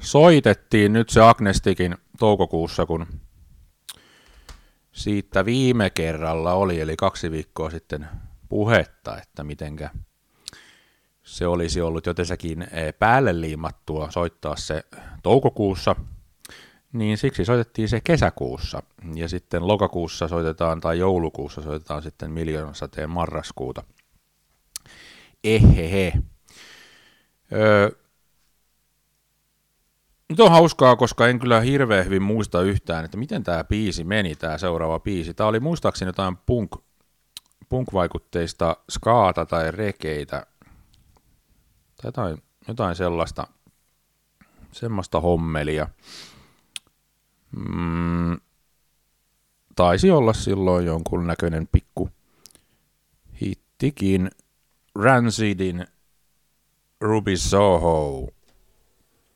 soitettiin nyt se Agnestikin toukokuussa, kun siitä viime kerralla oli, eli 2 viikkoa sitten puhetta, että mitenkä se olisi ollut jotensakin päälle liimattua soittaa se toukokuussa, niin siksi soitettiin se kesäkuussa, ja sitten lokakuussa soitetaan, tai joulukuussa soitetaan sitten Miljoonasateen marraskuuta. Ehehe. Nyt on hauskaa, koska en kyllä hirveän hyvin muista yhtään, että miten tämä biisi meni, tämä seuraava biisi. Tämä oli muistaakseni jotain punk-vaikutteista skaata tai rekeitä, tai jotain semmoista hommelia. Taisi olla silloin jonkun näköinen pikku hittikin. Rancidin Ruby Soho.